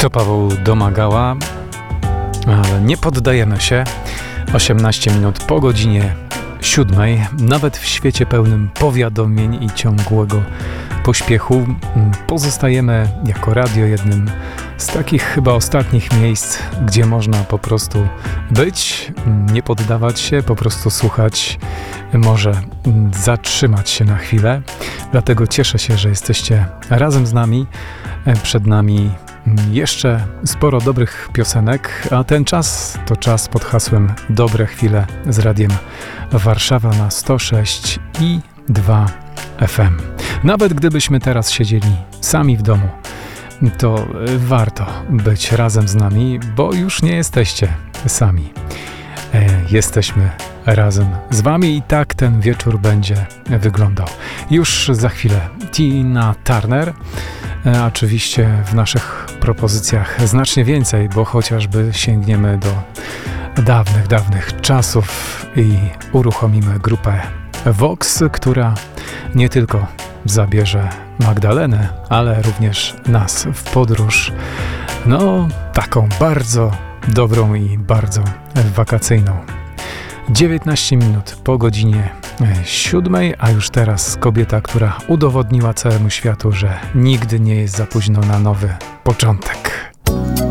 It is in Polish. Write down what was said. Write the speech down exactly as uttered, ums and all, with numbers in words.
To Paweł Domagała, ale nie poddajemy się. osiemnaście minut po godzinie siódmej, nawet w świecie pełnym powiadomień i ciągłego pośpiechu, pozostajemy jako radio jednym z takich chyba ostatnich miejsc, gdzie można po prostu być, nie poddawać się, po prostu słuchać, może zatrzymać się na chwilę. Dlatego cieszę się, że jesteście razem z nami. Przed nami jeszcze sporo dobrych piosenek, a ten czas to czas pod hasłem Dobre Chwile z Radiem Warszawa na sto sześć i dwa F M. Nawet gdybyśmy teraz siedzieli sami w domu, to warto być razem z nami, bo już nie jesteście sami. E, jesteśmy razem z wami i tak ten wieczór będzie wyglądał. Już za chwilę Tina Turner. E, oczywiście w naszych propozycjach znacznie więcej, bo chociażby sięgniemy do dawnych, dawnych czasów i uruchomimy grupę Vox, która nie tylko zabierze Magdalenę, ale również nas w podróż, no taką bardzo dobrą i bardzo wakacyjną. dziewiętnaście minut po godzinie siódmej, a już teraz kobieta, która udowodniła całemu światu, że nigdy nie jest za późno na nowy początek.